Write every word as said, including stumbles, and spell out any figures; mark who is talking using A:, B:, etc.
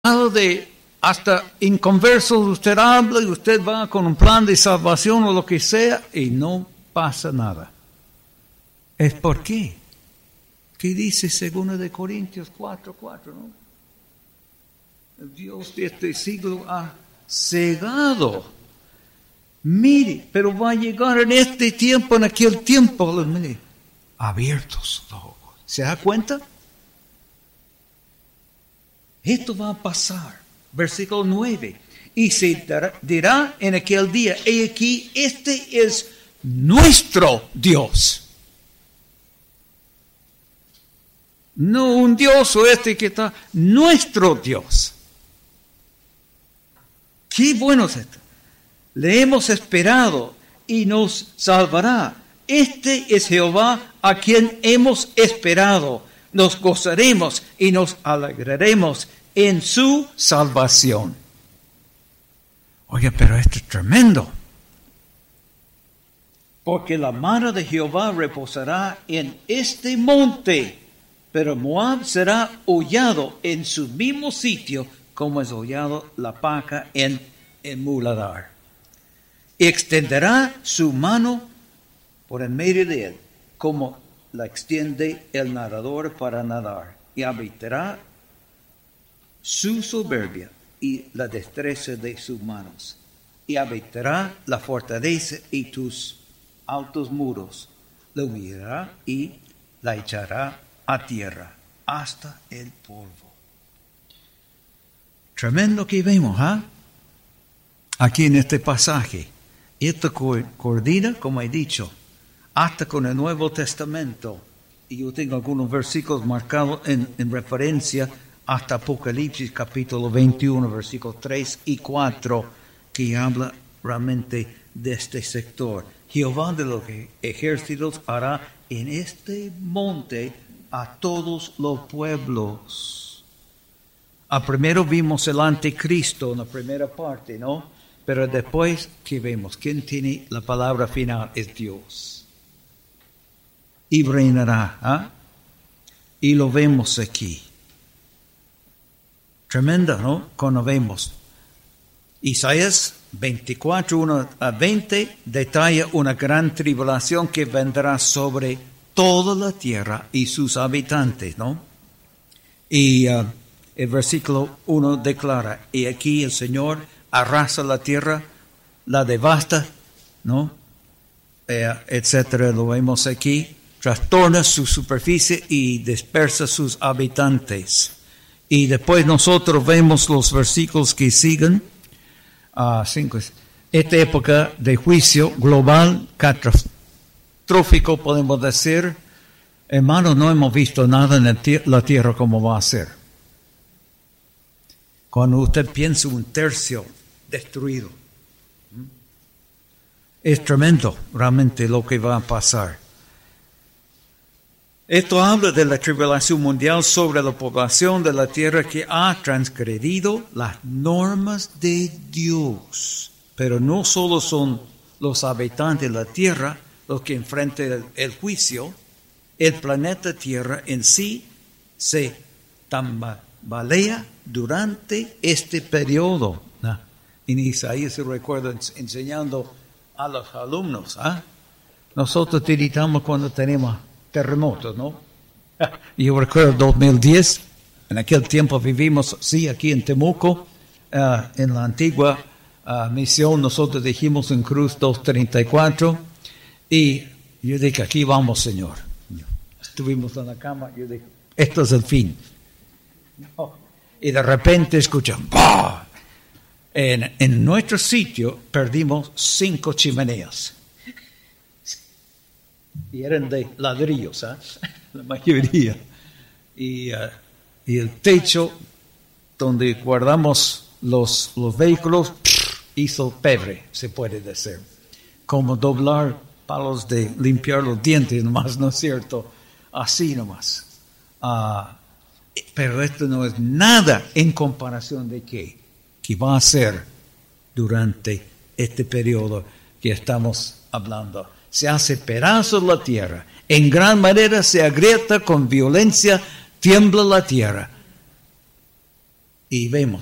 A: de hasta inconversos, usted habla y usted va con un plan de salvación o lo que sea y no pasa nada. ¿Es por qué? ¿Qué dice segunda de Corintios cuatro, cuatro, no? El Dios de este siglo ha cegado. Mire, pero va a llegar en este tiempo, en aquel tiempo, mire, abiertos los ojos. ¿Se da cuenta? Esto va a pasar. Versículo nueve. Y se dirá en aquel día, he aquí, este es nuestro Dios. No un Dios o este que está, nuestro Dios. Qué bueno es esto. Le hemos esperado y nos salvará. Este es Jehová a quien hemos esperado. Nos gozaremos y nos alegraremos en su salvación. Oye, pero esto es tremendo. Porque la mano de Jehová reposará en este monte, pero Moab será hollado en su mismo sitio, como es hollado la paja en el muladar. Y extenderá su mano por en medio de él, como la extiende el nadador para nadar, y habitará su soberbia y la destreza de sus manos, y habitará la fortaleza y tus altos muros, la humillará y la echará a tierra hasta el polvo. Tremendo que vemos, ¿ah? ¿eh? Aquí en este pasaje. Esto coordina, como he dicho, hasta con el Nuevo Testamento. Y yo tengo algunos versículos marcados en, en referencia hasta Apocalipsis capítulo veintiuno, versículos tres y cuatro, que habla realmente de este sector. Jehová de los ejércitos hará en este monte a todos los pueblos. A primero vimos el anticristo en la primera parte, ¿no? Pero después, ¿qué vemos? ¿Quién tiene la palabra final? Es Dios. Y reinará. ¿eh? Y lo vemos aquí. Tremendo, ¿no? Cuando vemos. Isaías veinticuatro, uno a veinte, detalla una gran tribulación que vendrá sobre toda la tierra y sus habitantes, ¿no? Y uh, el versículo uno declara, y aquí el Señor arrasa la tierra, la devasta, ¿no? Eh, etcétera, lo vemos aquí. Trastorna su superficie y dispersa sus habitantes. Y después nosotros vemos los versículos que siguen. Uh, cinco. Esta época de juicio global, catastrófico, podemos decir, hermanos, no hemos visto nada en la tierra como va a ser. Cuando usted piensa un tercio destruido, es tremendo realmente lo que va a pasar. Esto habla de la tribulación mundial sobre la población de la tierra que ha transgredido las normas de Dios. Pero no solo son los habitantes de la tierra los que enfrentan el, el juicio, el planeta Tierra en sí se tambalea durante este periodo. ¿no? En Isaías se recuerda enseñando a los alumnos. ¿eh? Nosotros tiritamos cuando tenemos terremotos, ¿no? Yo recuerdo dos mil diez, en aquel tiempo vivimos, sí, aquí en Temuco, uh, en la antigua uh, misión, nosotros dijimos en Cruz doscientos treinta y cuatro, y yo dije, aquí vamos, Señor. Estuvimos en la cama, yo dije, esto es el fin. No. Y de repente escuchan, ¡bah! En, en nuestro sitio perdimos cinco chimeneas. Y eran de ladrillos, ¿eh? la mayoría. Y, uh, y el techo donde guardamos los, los vehículos hizo pebre, se puede decir. Como doblar palos de limpiar los dientes nomás, ¿no es cierto? Así nomás. Uh, pero esto no es nada en comparación de qué, que va a ser durante este periodo que estamos hablando. Se hace pedazos la tierra, en gran manera se agrieta con violencia, tiembla la tierra. y vemos